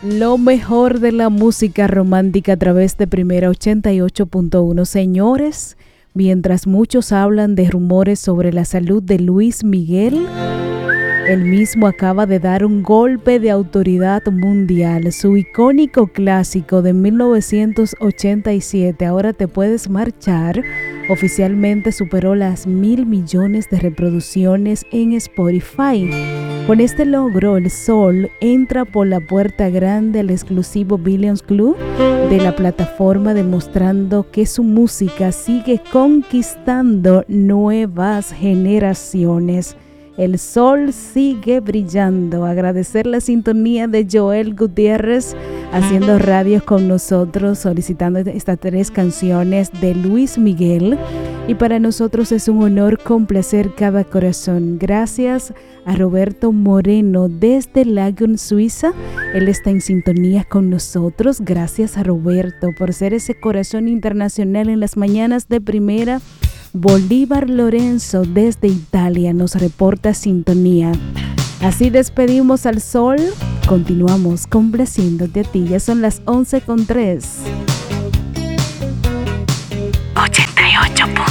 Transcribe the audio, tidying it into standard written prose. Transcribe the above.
Lo mejor de la música romántica a través de Primera 88.1. Señores, mientras muchos hablan de rumores sobre la salud de Luis Miguel, él mismo acaba de dar un golpe de autoridad mundial. Su icónico clásico de 1987, Ahora te puedes marchar, oficialmente superó las 1.000 millones de reproducciones en Spotify. Con este logro, el Sol entra por la puerta grande al exclusivo Billions Club de la plataforma, demostrando que su música sigue conquistando nuevas generaciones. El sol sigue brillando. Agradecer la sintonía de Joel Gutiérrez haciendo radios con nosotros, solicitando estas 3 canciones de Luis Miguel. Y para nosotros es un honor complacer cada corazón. Gracias a Roberto Moreno desde Lagun, Suiza. Él está en sintonía con nosotros. Gracias a Roberto por ser ese corazón internacional en las mañanas de Primera. Bolívar Lorenzo desde Italia nos reporta sintonía. Así despedimos al sol. Continuamos complaciéndote a ti. Ya son las 11:03.